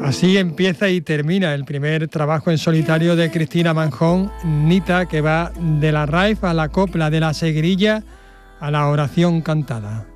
Así empieza y termina el primer trabajo en solitario de Cristina Manjón, Nita, que va de la raíz a la copla, de la seguirilla a la oración cantada.